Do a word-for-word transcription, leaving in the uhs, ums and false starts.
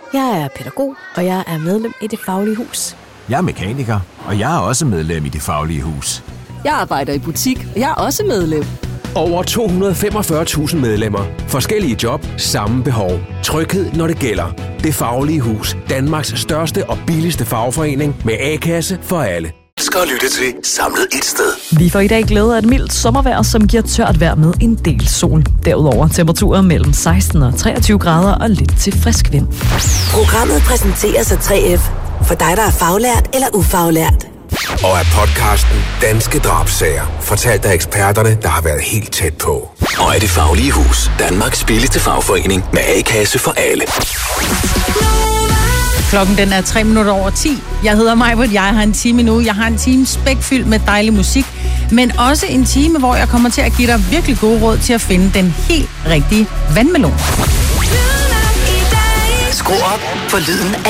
Jeg er pædagog, og jeg er medlem i Det Faglige Hus. Jeg er mekaniker, og jeg er også medlem i Det Faglige Hus. Jeg arbejder i butik, og jeg er også medlem. Over to hundrede og femogfyrre tusind medlemmer. Forskellige job, samme behov. Tryghed, når det gælder. Det Faglige Hus. Danmarks største og billigste fagforening med A-kasse for alle. Skal lytte til samlet et sted. Vi får i dag glæde af et mildt sommervejr, som giver tørt vejr med en del sol. Derudover temperaturer mellem seksten og treogtyve grader og lidt til frisk vind. Programmet præsenteres af tre F for dig, der er faglært eller ufaglært. Og af podcasten Danske Drabsager, fortalt af eksperterne, der har været helt tæt på. Og af Det Faglige Hus, Danmarks billigste fagforening med A-kasse for alle. Klokken den er tre minutter over ti. Jeg hedder Majbert, jeg har en time nu. Jeg har en time spækfyldt med dejlig musik, men også en time, hvor jeg kommer til at give dig virkelig gode råd til at finde den helt rigtige vandmelon. Skru op for lyden af